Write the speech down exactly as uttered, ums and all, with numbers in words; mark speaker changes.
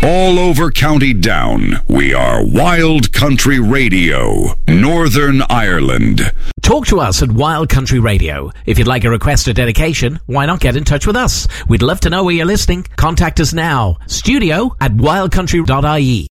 Speaker 1: All over County Down, we are Wild Country Radio, Northern Ireland.
Speaker 2: Talk to us at Wild Country Radio. If you'd like a request or dedication, why not get in touch with us? We'd love to know where you're listening. Contact us now. Studio at wild country dot I E.